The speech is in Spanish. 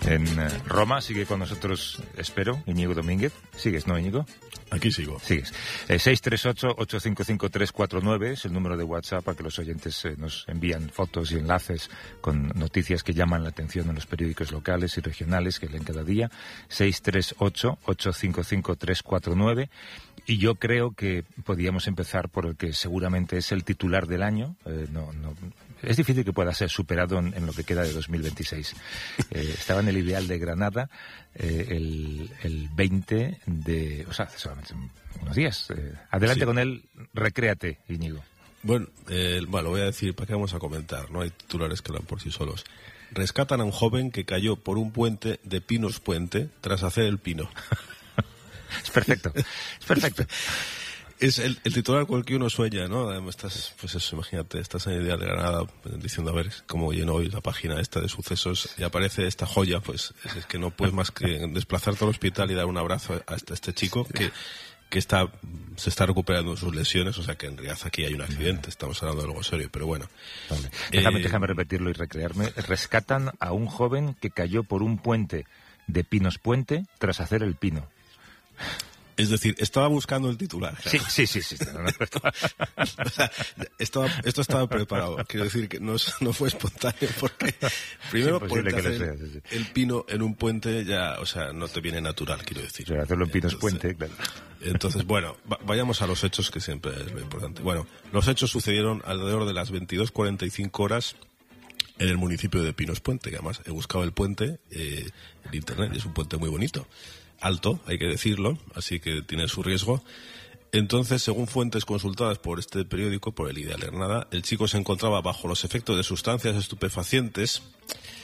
en Roma. Sigue con nosotros, espero, Íñigo Domínguez. ¿Sigues, no, Íñigo? Aquí sigo. Sigues. 638-855-349 es el número de WhatsApp a que los oyentes nos envían fotos y enlaces con noticias que llaman la atención en los periódicos locales y regionales que leen cada día. 638-855-349. Y yo creo que podíamos empezar por el que seguramente es el titular del año. Es difícil que pueda ser superado en lo que queda de 2026. Estaba en el Ideal de Granada el 20 de... O sea, hace solamente unos días. Adelante sí. Con él, recréate, Íñigo. Bueno, lo voy a decir, ¿para qué vamos a comentar? No hay titulares que hablan por sí solos. Rescatan a un joven que cayó por un puente de Pinos Puente tras hacer el pino. Es perfecto, es perfecto. Es el titular con el que uno sueña, ¿no? Además, imagínate, estás en el Ideal de Granada diciendo, a ver, cómo lleno hoy la página esta de sucesos y aparece esta joya, pues es que no puedes más que desplazarte al hospital y dar un abrazo a este chico que se está recuperando de sus lesiones, o sea que en realidad aquí hay un accidente, estamos hablando de algo serio, pero bueno. Vale. Déjame repetirlo y recrearme. Rescatan a un joven que cayó por un puente de Pinos Puente tras hacer el pino. Es decir, estaba buscando el titular. Claro. Sí. O sea, esto estaba preparado. Quiero decir que no fue espontáneo porque primero porque el pino en un puente ya, o sea, no te viene natural, quiero decir. O sea, hacerlo en Pinos Puente, claro. Entonces, bueno, vayamos a los hechos, que siempre es lo importante. Bueno, los hechos sucedieron alrededor de las 22:45 horas en el municipio de Pinos Puente, que además he buscado el puente en internet y es un puente muy bonito. Alto, hay que decirlo, así que tiene su riesgo. Entonces, según fuentes consultadas por este periódico, por el Ideal de Granada, el chico se encontraba bajo los efectos de sustancias estupefacientes